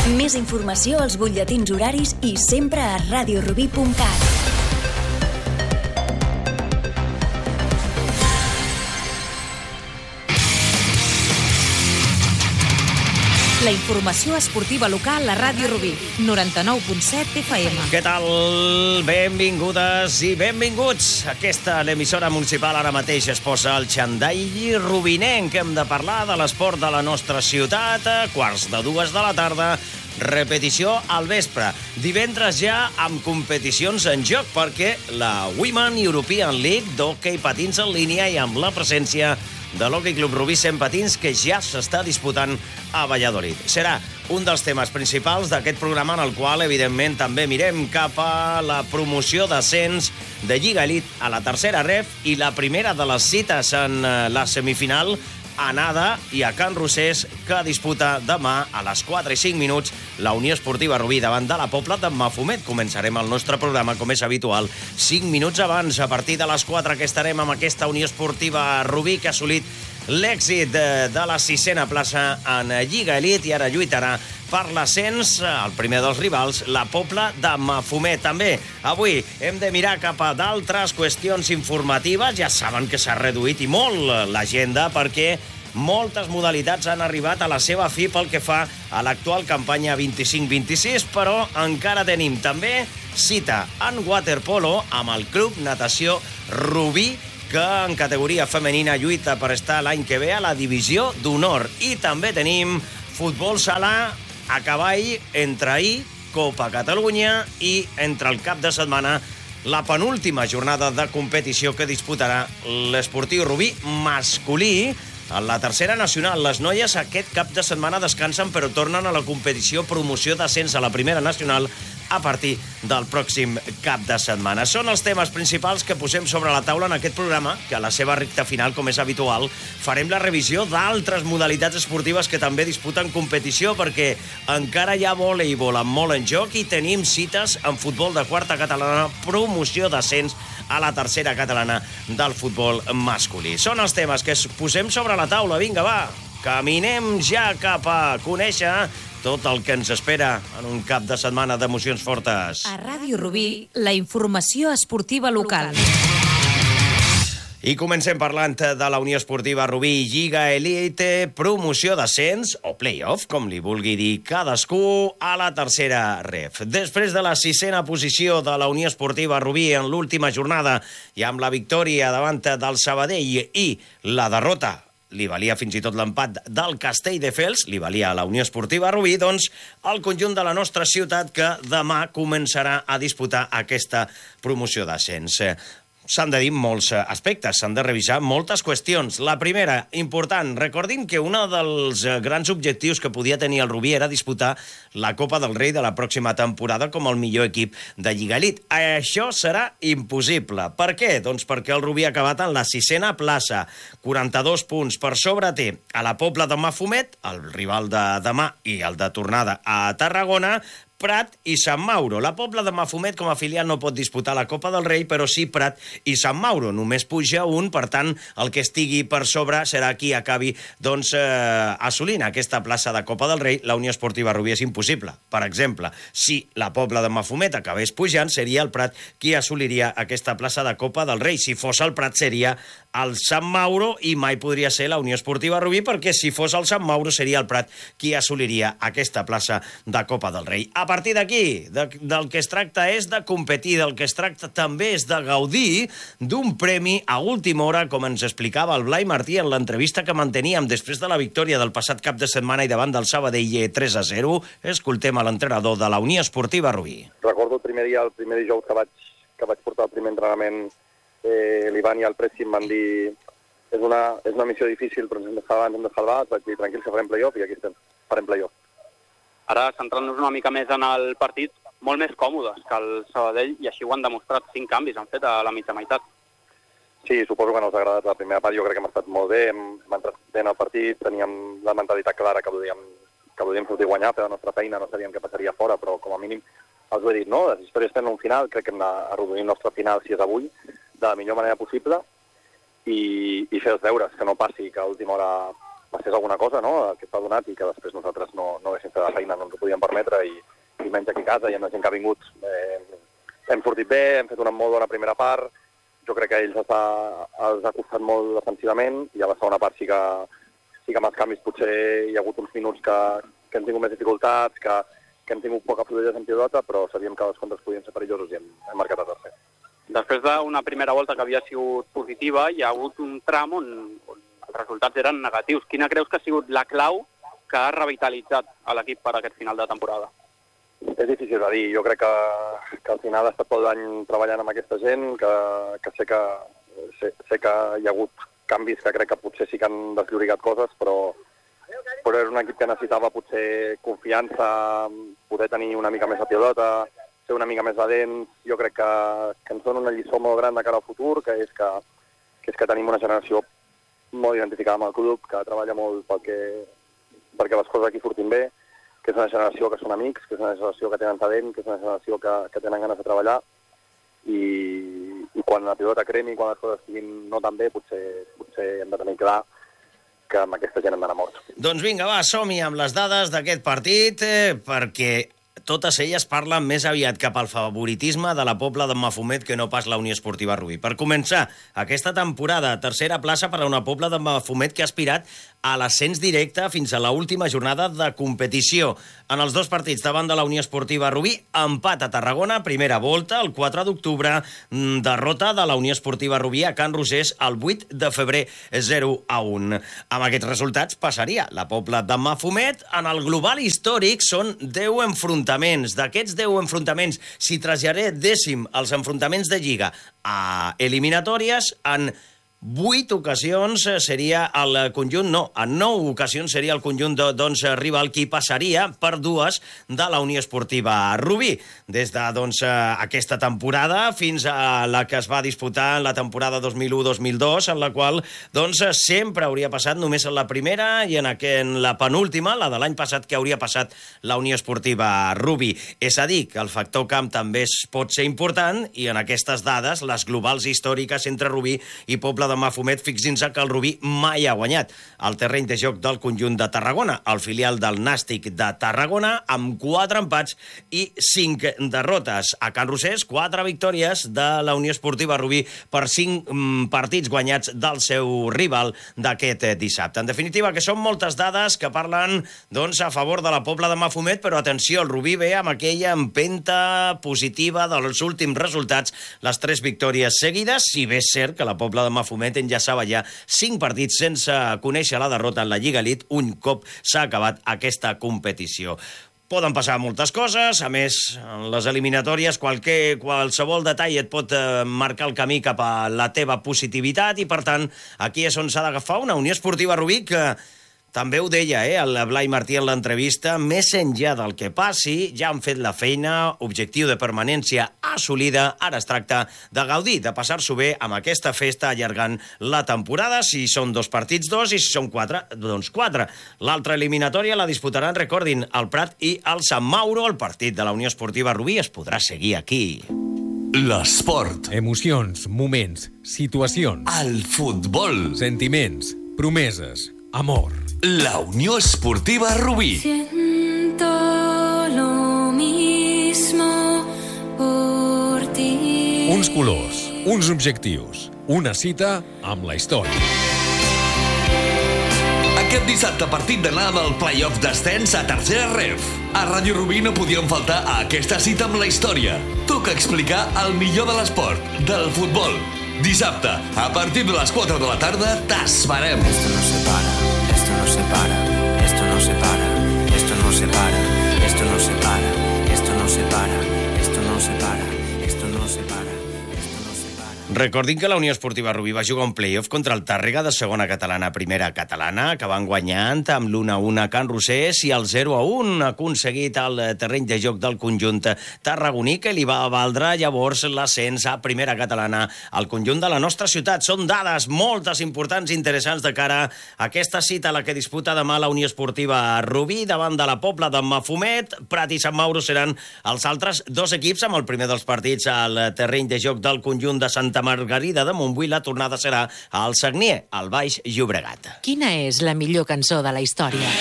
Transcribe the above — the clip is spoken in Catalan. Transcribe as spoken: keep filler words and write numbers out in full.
Més informació als butlletins horaris i sempre a radio rubí punt cat. La informació esportiva local a Ràdio Rubí, noranta-nou punt set F M. Què tal? Benvingudes i benvinguts. Aquesta, l'emissora municipal, ara mateix es posa al xandall rubinenc. Hem de parlar de l'esport de la nostra ciutat a quarts de dues de la tarda. Repetició al vespre. Divendres ja amb competicions en joc perquè la Women European League d'hoquei patins en línia i amb la presència de l'Hockey Club Rubí cent Patins, que ja s'està disputant a Valladolid. Serà un dels temes principals d'aquest programa, en el qual, evidentment, també mirem cap a la promoció d'ascens de Lliga Elite a la tercera ref i la primera de les cites en la semifinal a Nada i a Can Rosés, que disputa demà a les quatre i cinc minuts la Unió Esportiva Rubí davant de la Pobla de Mafumet. Començarem el nostre programa, com és habitual, cinc minuts abans, a partir de les quatre, que estarem amb aquesta Unió Esportiva Rubí, que ha assolit l'èxit de, de la sisena plaça en Lliga Elite i ara lluitarà per l'ascens, el primer dels rivals, la Pobla de Mafumet. També avui hem de mirar cap a d'altres qüestions informatives. Ja saben que s'ha reduït i molt l'agenda perquè moltes modalitats han arribat a la seva fi pel que fa a l'actual campanya vint-i-cinc vint-i-sis, però encara tenim també cita en waterpolo amb el Club Natació Rubí, que en categoria femenina lluita per estar l'any que ve a la divisió d'honor. I també tenim futbol sala a cavall entre ahir, Copa Catalunya, i entre el cap de setmana la penúltima jornada de competició que disputarà l'Esportiu Rubí masculí. A la tercera nacional, les noies aquest cap de setmana descansen, però tornen a la competició promoció d'ascens a la primera nacional a partir del pròxim cap de setmana. Són els temes principals que posem sobre la taula en aquest programa, que a la seva recta final, com és habitual, farem la revisió d'altres modalitats esportives que també disputen competició, perquè encara hi ha voleibol amb molt en joc i tenim cites en futbol de quarta catalana, promoció d'ascens a la tercera catalana del futbol masculí. Són els temes que posem sobre la taula. Vinga, va, caminem ja cap a conèixer tot el que ens espera en un cap de setmana d'emocions fortes. A Ràdio Rubí, la informació esportiva local. I comencem parlant de la Unió Esportiva Rubí, Lliga Elite, promoció d'ascens, o play-off, com li vulgui dir cadascú, a la tercera ref. Després de la sisena posició de la Unió Esportiva Rubí en l'última jornada i amb la victòria davant del Sabadell i la derrota, li valia fins i tot l'empat del Castelldefels, li valia a la Unió Esportiva Rubí, doncs el conjunt de la nostra ciutat que demà començarà a disputar aquesta promoció d'ascens. S'han de dir molts aspectes, s'han de revisar moltes qüestions. La primera, important, recordin que un dels grans objectius que podia tenir el Rubí era disputar la Copa del Rei de la pròxima temporada com el millor equip de Lliga Elite. Això serà impossible. Per què? Doncs perquè el Rubí ha acabat en la sisena plaça, quaranta-dos punts. Per sobre té a la Pobla de Mafumet, el rival de demà i el de tornada a Tarragona, Prat i Sant Mauro. La Pobla de Mafumet com a filial no pot disputar la Copa del Rei, però sí Prat i Sant Mauro. Només puja un, per tant, el que estigui per sobre serà qui acabi doncs, eh, assolint aquesta plaça de Copa del Rei. La Unió Esportiva Rubí és impossible. Per exemple, si la Pobla de Mafumet acabés pujant, seria el Prat qui assoliria aquesta plaça de Copa del Rei. Si fos el Prat, seria el Sant Mauro i mai podria ser la Unió Esportiva Rubí, perquè si fos el Sant Mauro seria el Prat qui assoliria aquesta plaça de Copa del Rei. A partir d'aquí, de, del que es tracta és de competir, del que es tracta també és de gaudir d'un premi a última hora, com ens explicava el Blai Martí en l'entrevista que manteníem després de la victòria del passat cap de setmana i davant del Sabadell tres a zero. Escoltem a l'entrenador de la Unió Esportiva Rubí. Recordo el primer dia, el primer dijous que vaig, que vaig portar el primer entrenament, eh, l'Ivan i el Presi em van dir és una, és una missió difícil, però ens hem de salvar, ens hem de salvar. Vaig dir, tranquils, que farem play-off, i aquí estem, farem play-off. Ara, centrant-nos una mica més en el partit, molt més còmodes que el Sabadell, i així ho han demostrat. Cinc canvis han fet a la mitja meitat. Sí, suposo que no us ha agradat la primera part. Jo crec que hem estat molt bé, hem, hem entrat bé en el partit, teníem la mentalitat clara que volíem, que volíem sortir a guanyar, fer la nostra feina, no sabíem què passaria fora, però com a mínim els ho he dit, no? Les històries tenen un final, crec que hem d'arrodonir el nostre final, si és avui, de la millor manera possible, i, i fer els deures, que no passi que a última hora passés alguna cosa, no?, que s'ha donat i que després nosaltres no, no haguéssim fet la feina, no ens ho podíem permetre i, i menys aquí a casa i amb la gent que ha vingut. Eh, hem sortit bé, hem fet una molt bona primera part, jo crec que a ells els ha, els ha costat molt defensivament i a la segona part sí que, sí que amb els canvis potser hi ha hagut uns minuts que, que hem tingut més dificultats, que, que hem tingut poca fluidesa en pilota, però sabíem que els contres podien ser perillosos i hem, hem marcat a tercer. Després d'una primera volta que havia sigut positiva, hi ha hagut un tram on, on els resultats eren negatius. Quina creus que ha sigut la clau que ha revitalitzat a l'equip per aquest final de temporada? És difícil de dir. Jo crec que, que al final ha estat tot l'any treballant amb aquesta gent, que, que, sé que sé, sé que hi ha hagut canvis que crec que potser sí que han desllorigat coses, però, però era un equip que necessitava potser confiança, poder tenir una mica més de pilota, ser una mica més valents. Jo crec que, que ens dona una lliçó molt gran de cara al futur, que és que, que, és que tenim una generació molt identificada amb el club, que treballa molt perquè, perquè les coses aquí surtin bé, que és una generació que són amics, que és una generació que tenen talent, que és una generació que, que tenen ganes de treballar, i, i quan la pilota cremi, quan les coses estiguin no tan bé, potser, potser hem de tenir clar que amb aquesta gent hem d'anar morts. Doncs vinga, va, som-hi amb les dades d'aquest partit, eh, perquè totes elles parlen més aviat cap al favoritisme de la Pobla de Mafumet que no pas la Unió Esportiva Rubí. Per començar, aquesta temporada, tercera plaça per a una Pobla de Mafumet que ha aspirat a l'ascens directe fins a l'última jornada de competició. En els dos partits davant de la Unió Esportiva Rubí, empat a Tarragona, primera volta, el quatre d'octubre, derrota de la Unió Esportiva Rubí a Can Rosés el vuit de febrer, zero a un. Amb aquests resultats passaria la Pobla de Mafumet. En el global històric són deu enfrontaments. D'aquests deu enfrontaments, si traslladéssim els enfrontaments de Lliga a eliminatòries, en vuit ocasions seria el conjunt, no, en nou ocasions seria el conjunt de, doncs, rival qui passaria per dues de la Unió Esportiva Rubí. Des de, doncs, aquesta temporada fins a la que es va disputar en la temporada dos mil u dos mil dos, en la qual, doncs, sempre hauria passat només en la primera i en, en la penúltima, la de l'any passat, que hauria passat la Unió Esportiva Rubí. És a dir, que el factor camp també es pot ser important i en aquestes dades, les globals històriques entre Rubí i Pobla de Mafumet, fixin-se que el Rubí mai ha guanyat el terreny de joc del conjunt de Tarragona, el filial del Nàstic de Tarragona, amb quatre empats i cinc derrotes. A Can Rosés, quatre victòries de la Unió Esportiva Rubí per cinc mm, partits guanyats del seu rival d'aquest dissabte. En definitiva, que són moltes dades que parlen, doncs, a favor de la Pobla de Mafumet, però atenció, el Rubí ve amb aquella empenta positiva dels últims resultats, les tres victòries seguides, si bé és cert que la Pobla de Mafumet enllaçava ja cinc partits sense conèixer la derrota en la Lliga Elite un cop s'ha acabat aquesta competició. Poden passar moltes coses, a més, en les eliminatòries qualque, qualsevol detall et pot eh, marcar el camí cap a la teva positivitat i, per tant, aquí és on s'ha d'agafar una Unió Esportiva Rubí que també ho deia, eh, el Blai Martí en l'entrevista, més enllà del que passi, ja han fet la feina, objectiu de permanència assolida, ara es tracta de gaudir, de passar-s'ho bé amb aquesta festa allargant la temporada, si són dos partits, dos, i si són quatre, doncs quatre. L'altra eliminatòria la disputaran, recordin, el Prat i el Sant Mauro, el partit de la Unió Esportiva Rubí es podrà seguir aquí. L'esport. Emocions, moments, situacions. El futbol. Sentiments, promeses, amor. La Unió Esportiva Rubí. Siento lo mismo por ti. Uns colors, uns objectius, una cita amb la història. Aquest dissabte, partit d'anada del play-off d'ascens a tercera ref. A Ràdio Rubí no podíem faltar a aquesta cita amb la història. Toca explicar el millor de l'esport, del futbol. Dissabte, a partir de les quatre de la tarda, t'esperem. Esto no se para, esto no se para, esto no se para, esto no se para, esto no se para, esto no se para, esto no se para, esto no se para. Recordin que la Unió Esportiva Rubí va jugar un play-off contra el Tàrrega de segona catalana a primera catalana, que van guanyant amb l'u a u a Can Rosés i el zero a un ha aconseguit el terreny de joc del conjunt tarragoní, que li va valdre llavors l'ascens a primera catalana al conjunt de la nostra ciutat. Són dades moltes importants i interessants de cara a aquesta cita a la que disputa demà la Unió Esportiva Rubí davant de la Pobla de Mafumet. Prat i Sant Mauro seran els altres dos equips, amb el primer dels partits al terreny de joc del conjunt de Santa Santa Margarida de Montbui la tornada serà al Sagnier, al Baix Llobregat. Quina és la millor cançó de la història?